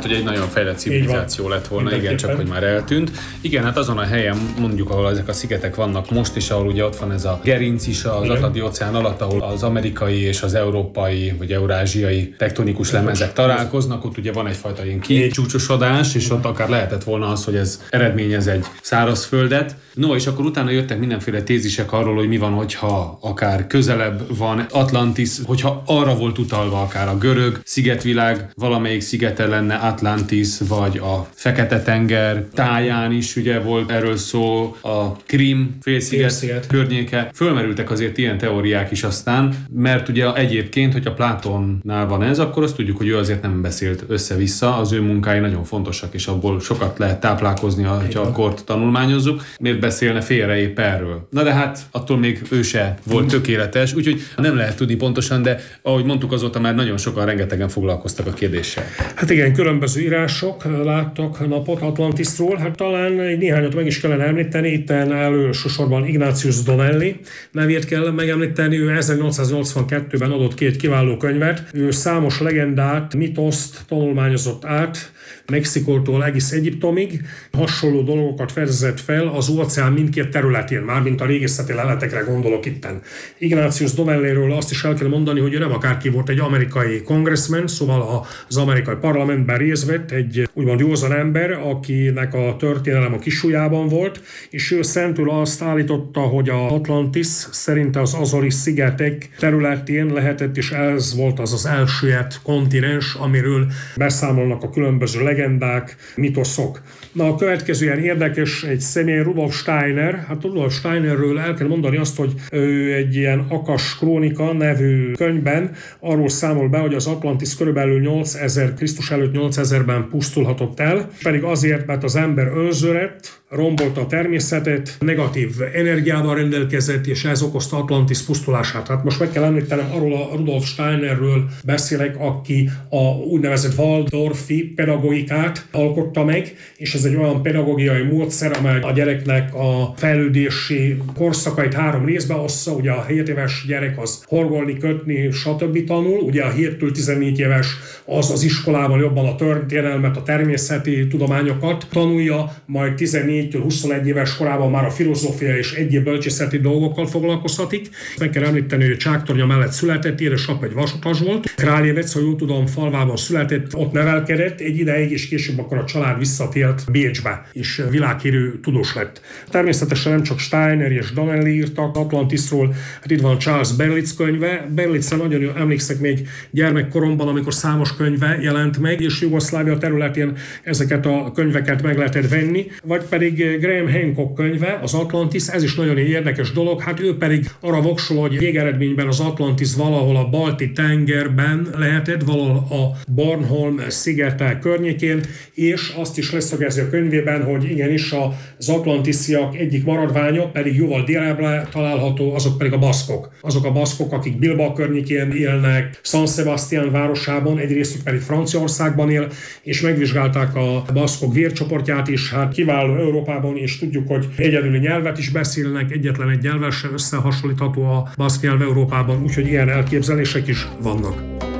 hogy egy nagyon fejlett civilizáció lett volna, igen, csak hogy már eltűnt. Igen, hát azon a helyen, mondjuk, ahol ezek a szigetek vannak most is, ahol ugye ott van ez a gerinc is az Atlanti-óceán alatt, ahol az amerikai és az európai vagy eurázsiai tektonikus lemezek találkoznak, ott ugye van egyfajta ilyen kicsúcsosodás, és ott akár lehetett volna az, hogy ez eredményez egy szárazföldet. No, és akkor utána jöttek mindenféle tézisek arról, hogy mi van, hogyha akár közelebb van Atlantis, hogyha arra volt utalva akár a görög szigetvilág, valamelyik szigete lenne Atlantis, vagy a Fekete-tenger táján is ugye volt erről szó, a Krím félsziget környéke. Fölmerültek azért ilyen teóriák is aztán, mert ugye egyébként, hogyha Platonnál van ez, akkor azt tudjuk, hogy ő azért nem beszélt össze-vissza, az ő munkái nagyon fontosak, és abból sokat lehet táplálkozni, ha a kort tanulmányozzuk. Miért beszélne félre épp erről? Na de hát attól még ő se volt tökéletes, úgyhogy nem lehet tudni pontosan, de ahogy mondtuk, azóta már nagyon sokan, rengetegen foglalkoztak a kérdéssel. Hát igen, különböző írások láttak napot Atlantisról, hát talán egy néhányat meg is kellene említeni, itten elsősorban Ignatius Donnelly nevét kell megemlíteni, ő 1882-ben adott ki egy kiváló könyvet, ő számos legendát, mitoszt tanulmányozott át, Mexikótól egész Egyiptomig, hasonló dolgokat fedezett fel az óceán mindkét területén, mármint a régészeti leletekre gondolok itten. Ignatius Donnellyről azt is el kell mondani, hogy ő nem akárki volt, egy amerikai congressman, szóval az amerikai parlamentben részt vett, egy úgymond józan ember, akinek a történelem a kisujjában volt, és ő szentül azt állította, hogy az Atlantis szerinte az Azori-szigetek területén lehetett, és ez volt az elsüllyedt kontinens, amiről beszámolnak a különböző legendák, mitoszok. Na, a következő ilyen érdekes egy személy, Rudolf Steiner. Hát Rudolf Steinerről el kell mondani azt, hogy ő egy ilyen Akas Krónika nevű könyvben arról számol be, hogy az Atlantis körülbelül 8000 Krisztus előtt 8000-ben pusztulhatott el, pedig azért, mert az ember önzőrett, rombolta a természetet, negatív energiával rendelkezett, és ez okozta Atlantis pusztulását. Hát most meg kell említenem, arról a Rudolf Steinerről beszélek, aki a úgynevezett Waldorfi pedagogikát alkotta meg, és ez egy olyan pedagógiai módszer, amely a gyereknek a fejlődési korszakait 3 részbe ossza. Ugye a 7 éves gyerek az horgolni, kötni, stb. Tanul, ugye a 7-től 14 éves az iskolában jobban a történelmet, a természeti tudományokat tanulja, majd 14-től 21 éves korában már a filozófia és egyéb bölcsészeti dolgokkal foglalkozhatik. Meg kell említeni, hogy Csáktornya mellett született, édesapja egy vasutas volt. Krályevic, ha jól tudom, falvában született, ott nevelkedett egy ideig, és később akkor a család visszatért Bécsbe, és világhírű tudós lett. Természetesen nem csak Steiner és Donnelly írtak Atlantisról, hát itt van Charles Berlitz könyve. Berlitzre nagyon emlékszek még gyermekkoromban, amikor számos könyve jelent meg, és Jugoszlávia területén ezeket a könyveket meg lehetett venni, vagy pedig Graham Hancock könyve, az Atlantis, ez is nagyon érdekes dolog, hát ő pedig arra voksol, hogy végeredményben az Atlantis valahol a Balti tengerben lehetett, valahol a Bornholm szigete környékén, és azt is leszögezi a könyvében, hogy igenis az atlantisziak egyik maradványa pedig jóval délebbre található, azok pedig a baszkok. Azok a baszkok, akik Bilbao környékén élnek, San Sebastián városában, egy részük pedig Franciaországban él, és megvizsgálták a baszkok vércsoportját is, hát kiváló Európában, és tudjuk, hogy egyedüli nyelvet is beszélnek, egyetlen egy nyelvvel sem összehasonlítható a baszk nyelv Európában, úgyhogy ilyen elképzelések is vannak.